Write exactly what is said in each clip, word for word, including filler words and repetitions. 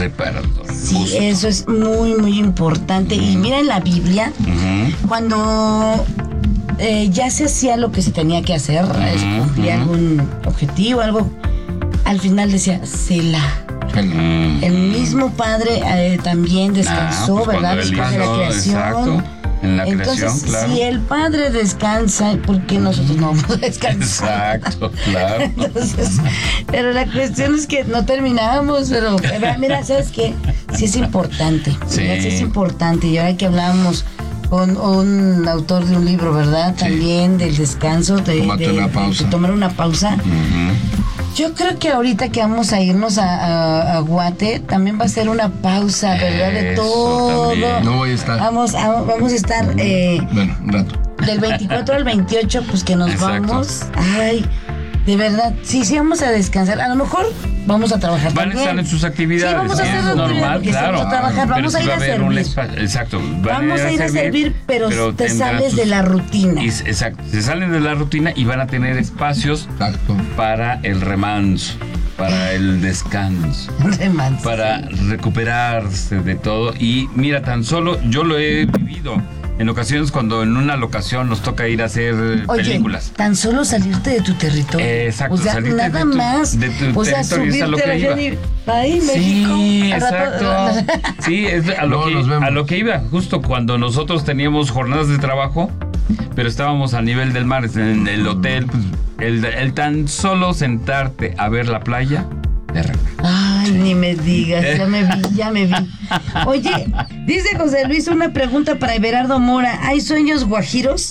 reparador. Sí, justo. eso es muy, muy importante. Uh-huh. Y mira en la Biblia, uh-huh. cuando eh, ya se hacía lo que se tenía que hacer, uh-huh. cumplía uh-huh. algún objetivo, algo, al final decía, Selah. Uh-huh. El mismo Padre eh, también descansó, ah, pues ¿verdad? Después de la creación. Exacto. En la Entonces, creación, claro. si el Padre descansa, ¿por qué nosotros no vamos a descansar? Exacto, claro. Entonces, pero la cuestión es que no terminamos, pero, pero mira, ¿sabes qué? Sí es importante. Sí. Mira, sí es importante. Y ahora que hablábamos con un autor de un libro, ¿verdad? Sí. También del descanso, de, Tómate de, una pausa. de tomar una pausa. Uh-huh. Yo creo que ahorita que vamos a irnos a, a, a Guate, también va a ser una pausa, ¿verdad? De todo. También. No voy a estar. Vamos a, vamos a estar... Eh, bueno, un rato. Del veinticuatro al veintiocho, pues que nos Exacto. vamos. Ay, de verdad, sí, sí vamos a descansar. A lo mejor vamos a trabajar Van también. a estar en sus actividades. Sí, vamos a hacer es normal, claro. Vamos a trabajar, vamos a ir a, a servir. Espa- exacto. Vamos a ir a servir, pero, pero te sales sus, de la rutina. Y, exacto. Se salen de la rutina y van a tener espacios exacto. para el remanso, para el descanso, remanso, para recuperarse de todo. Y mira, tan solo yo lo he vivido. En ocasiones cuando en una locación nos toca ir a hacer Oye, películas. Tan solo salirte de tu territorio. Eh, exacto, o sea, salirte nada de tu, más. De tu o sea, territorio, es a lo que iba. Y, ay, México. Sí, exacto. Sí, es a lo, no, que, a lo que iba. Justo cuando nosotros teníamos jornadas de trabajo, pero estábamos a nivel del mar, en el hotel, pues, el, el tan solo sentarte a ver la playa. Ay, sí. Ni me digas, ya me vi, ya me vi. Oye, dice José Luis una pregunta para Everardo Mora. ¿Hay sueños guajiros?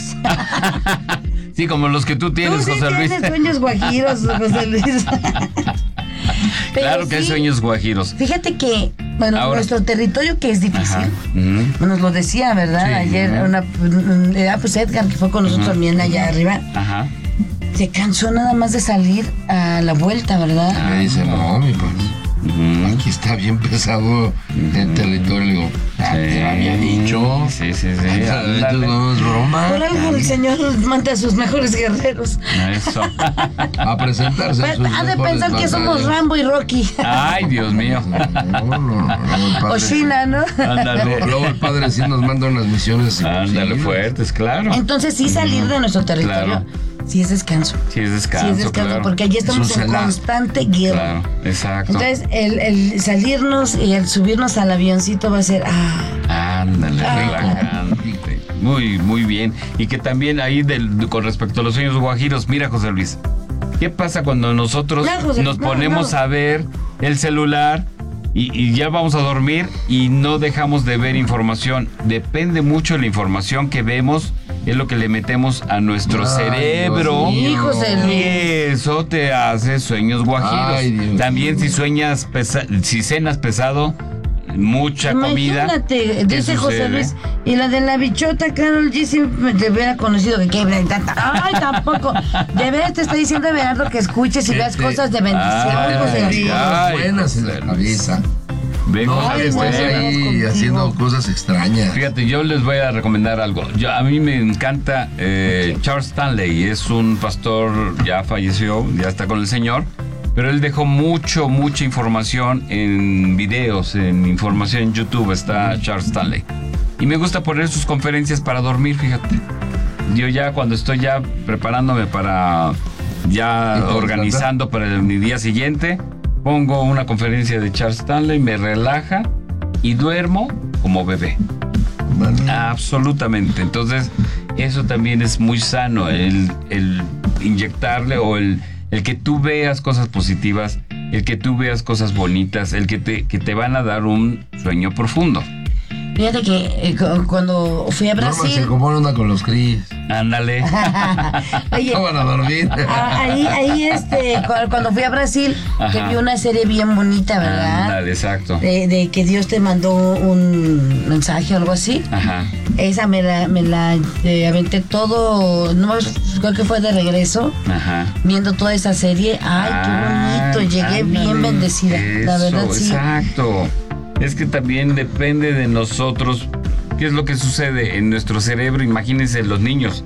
Sí, como los que tú tienes, ¿Tú sí José Luis. tienes sueños guajiros, José Luis? Claro que sí, hay sueños guajiros. Fíjate que, bueno, ahora, nuestro territorio que es difícil, uh-huh. nos lo decía, ¿verdad? Sí, Ayer, uh-huh. una, ah, pues Edgar, que fue con nosotros uh-huh. también allá arriba. Ajá. Se cansó nada más de salir a la vuelta, ¿verdad? Me dice, no, mi padre. Uh-huh. Aquí está bien pesado uh-huh. el territorio. Le digo, ya sí. te había dicho. Sí, sí, sí. Esto no es broma. Por algo el Señor manda a sus mejores guerreros. Eso. A presentarse. Pues, ha de pensar batallas. Que somos Rambo y Rocky. Ay, Dios mío. No, no, no. no o China, ¿no? Ándale. Luego el padre sí nos manda unas misiones. Ándale, fuertes, claro. Entonces, sí salir uh-huh. de nuestro territorio. Claro. Sí es descanso. Sí es descanso, sí es descanso claro. Porque allí estamos en constante guerra. Claro, exacto. Entonces, el, el salirnos y el subirnos al avioncito va a ser... Ah, Ándale, ah, relajante. Muy, muy bien. Y que también ahí del, con respecto a los sueños guajiros, mira, José Luis, ¿qué pasa cuando nosotros no, José, nos no, ponemos no. a ver el celular y, y ya vamos a dormir y no dejamos de ver información? Depende mucho de la información que vemos. Es lo que le metemos a nuestro Ay, cerebro. Sí, José Luis. Y eso te hace sueños guajiros. Ay, también si sueñas, pesa- si cenas pesado, mucha Imagínate, comida. dice José Luis. Y la de la bichota, Karol G, siempre te hubiera conocido que qué tanta. Ay, tampoco. De veras te está diciendo Everardo que escuches y veas cosas de bendición, Ay, José Luis. Cosas buenas en la cabeza. Ven, no, José que Luis, estés ahí contigo. haciendo cosas extrañas. Fíjate, yo les voy a recomendar algo. Yo, a mí me encanta eh, Charles Stanley. Es un pastor, ya falleció, ya está con el Señor. Pero él dejó mucho, mucha información en videos, en información en YouTube. Está Charles Stanley. Y me gusta poner sus conferencias para dormir, fíjate. Yo ya cuando estoy ya preparándome para, ya organizando para el, mi día siguiente, pongo una conferencia de Charles Stanley, me relaja y duermo como bebé. Bueno. Absolutamente. Entonces, eso también es muy sano, el, el inyectarle o el, el que tú veas cosas positivas, el que tú veas cosas bonitas, el que te, que te van a dar un sueño profundo. Fíjate que eh, cuando fui a Brasil... No, se compone una con los críes. Ándale. Oye, no van a dormir. ahí, ahí este, cuando fui a Brasil, Ajá. que vi una serie bien bonita, ¿verdad? Ándale, exacto. De, de que Dios te mandó un mensaje o algo así. Ajá. Esa me la, me la eh, aventé todo, no creo que fue de regreso. Ajá. Viendo toda esa serie. Ay, ah, qué bonito. Llegué ándale, bien bendecida. Eso, la verdad, sí. Exacto. Es que también depende de nosotros. ¿Qué es lo que sucede en nuestro cerebro? Imagínense los niños.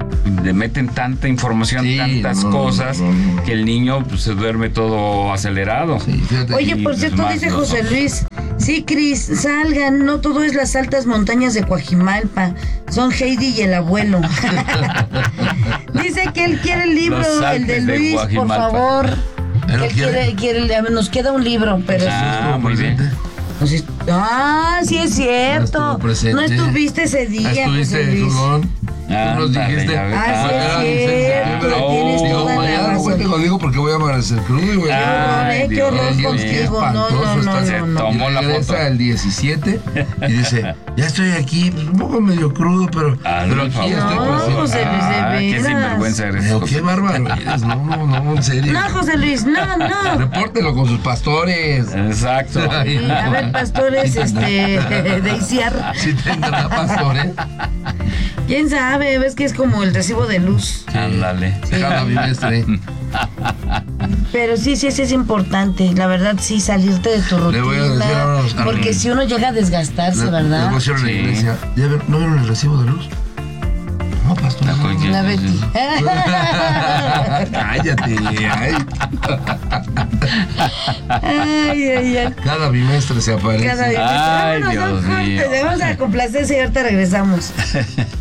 Le meten tanta información, sí, tantas no, cosas, no, no, no. que el niño pues, se duerme todo acelerado. Sí, Oye, por cierto, pues, dice José Luis, Sí, Cris, salgan, no todo es las altas montañas de Coajimalpa, son Heidi y el abuelo. Dice que él quiere el libro, el de Luis, de por favor. ¿Él Él quiere, quiere, quiere, nos queda un libro, pero Ah, sí. muy bien. Pues, ah, sí es cierto. No estuviste ese día. Estuviste, José Luis. Jugón. Ah, Tú nos dale, dijiste. ya ves. Ah, sí es cierto. Oh. Tienes Digo, toda la mañana no razón. cuente conmigo porque voy a amanecer crudo y voy Qué a... horror, eh, qué Dios horror mío, contigo. No, no, espantoso no, está. no, no. Tomó la Regresa foto. el diecisiete y dice, ya estoy aquí, pues, un poco medio crudo, pero, Ah, pero por aquí favor. estoy No, presente. José Luis, de Ah, qué veras. sinvergüenza eres. Pero José qué Luis. bárbaro eres, no, no, no, en serio. No, José Luis, no, no. Repórtelo con sus pastores. Exacto. Ay, Sí, a ver, pastores, este, de Isiar. Sí tendrá pastores. ¿Quién sabe? Ves que es como el recibo de luz. Ándale. Cada bimestre. Pero sí, sí, sí es importante. La verdad, sí, salirte de tu rutina. Le voy a decir ahora a los- Porque si uno llega a desgastarse, Le- ¿verdad? les voy a decir a la Sí. iglesia, ¿ya ver- ¿no vieron el recibo de luz? No, pastor. La no. coña. La Betty. Cállate. Ay. Ay, ay, ay. Cada bimestre se aparece. Cada día. Ay, Vámonos a un Dios corte, mío. Vamos a complacencia y ahorita regresamos.